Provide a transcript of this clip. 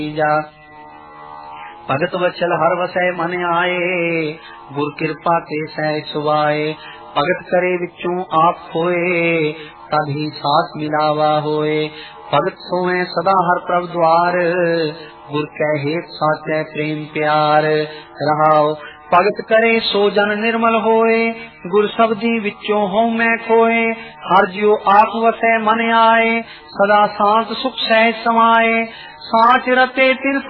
जा। भगत वचल हर वसै मन आए, गुर कृपा के सहज सुभाए। भगत करे विचों आप खोए, तभी साथ मिलावा होए। भगत सोए सदा हर प्रभ द्वार, गुर कै हेत साचै प्रेम प्यार। रहाओ भगत करे सो जन निर्मल होए, गुर शब्दी विचों हों मैं खोए। हर जियो आप वसै मन आए, सदा शांत सुख सहज समाए। साच रते तिन